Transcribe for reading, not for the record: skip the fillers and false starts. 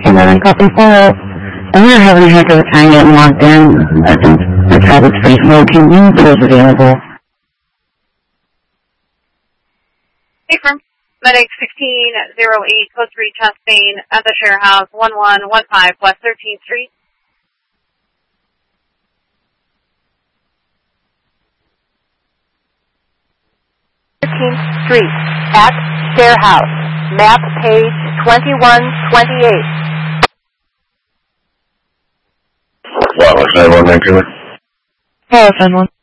and then a couple calls. And we're having a heck of a time getting locked in. The traffic's pretty slow. Can you put us available? Hey, from Medic 1608, Coast 3, Chastain, at the Share House, 1115 West 13th Street. Street at Share House, map page 2128. Wow, 919. Oh, 911.